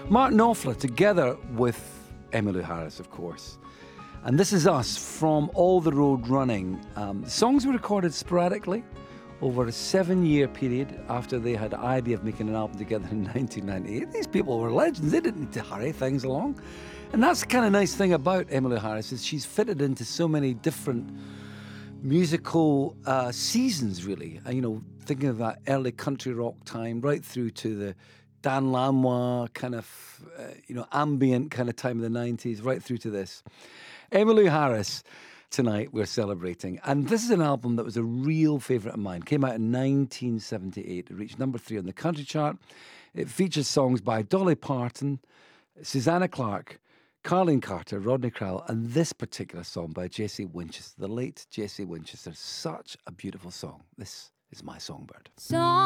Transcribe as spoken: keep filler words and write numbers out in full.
Martin Knopfler, together with Emmylou Harris, of course. And This Is Us from All the Road Running. Um, the songs were recorded sporadically over a seven-year period after they had the idea of making an album together in nineteen ninety-eight. These people were legends. They didn't need to hurry things along. And that's the kind of nice thing about Emmylou Harris is she's fitted into so many different musical uh, seasons, really. Uh, you know, thinking of that early country rock time right through to the Dan Lanois kind of, uh, you know, ambient kind of time of the nineties, right through to this. Emmylou Harris, tonight we're celebrating. And this is an album that was a real favourite of mine. Came out in nineteen seventy-eight. It reached number three on the country chart. It features songs by Dolly Parton, Susanna Clarke, Carleen Carter, Rodney Crowell, and this particular song by Jesse Winchester, the late Jesse Winchester. Such a beautiful song. This is My Songbird. Song